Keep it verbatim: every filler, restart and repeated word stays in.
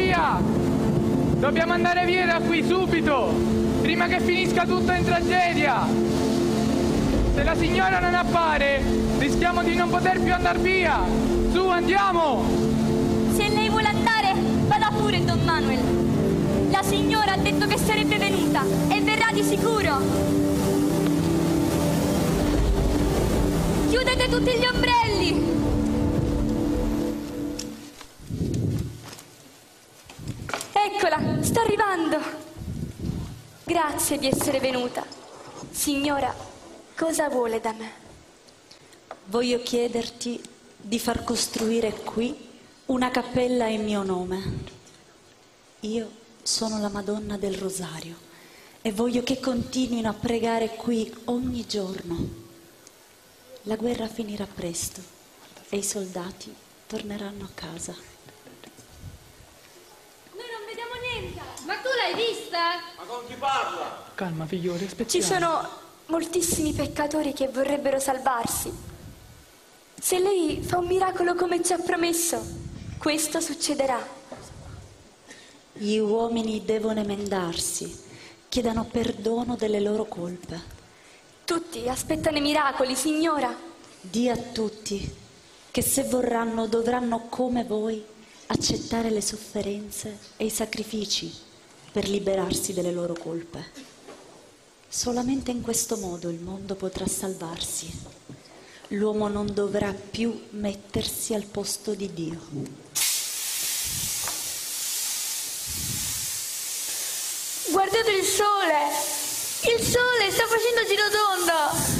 via! Dobbiamo andare via da qui subito, prima che finisca tutto in tragedia. Se la signora non appare, rischiamo di non poter più andare via. Su, andiamo! Se lei vuole andare, vada pure, Don Manuel. La signora ha detto che sarebbe venuta e verrà di sicuro. Chiudete tutti gli ombrelli! Eccola, sta arrivando. Grazie di essere venuta. Signora, cosa vuole da me? Voglio chiederti di far costruire qui una cappella in mio nome. Io sono la Madonna del Rosario e voglio che continuino a pregare qui ogni giorno. La guerra finirà presto e i soldati torneranno a casa. Noi non vediamo niente. Ma tu l'hai vista? Ma con chi parla? Calma, figlioli, aspettiamo. Ci sono moltissimi peccatori che vorrebbero salvarsi. Se lei fa un miracolo come ci ha promesso, questo succederà. Gli uomini devono emendarsi, chiedano perdono delle loro colpe. Tutti aspettano i miracoli, signora. Dì a tutti che se vorranno dovranno, come voi, accettare le sofferenze e i sacrifici per liberarsi delle loro colpe. Solamente in questo modo il mondo potrà salvarsi. L'uomo non dovrà più mettersi al posto di Dio. Guardate il sole! Il sole sta facendo giro tondo!